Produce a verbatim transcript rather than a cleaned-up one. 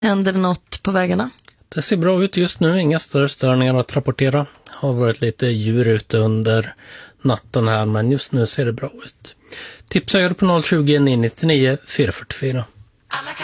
Händer det något på vägarna? Det ser bra ut just nu, inga större störningar att rapportera. Har varit lite djur ute under natten här, men just nu ser det bra ut. Tipsa er på noll tjugo, nio nio nio, fyra fyra fyra.